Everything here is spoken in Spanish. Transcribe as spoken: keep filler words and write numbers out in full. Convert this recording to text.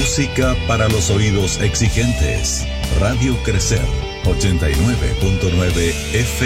Música para los oídos exigentes. Radio Crecer, ochenta y nueve punto nueve F M.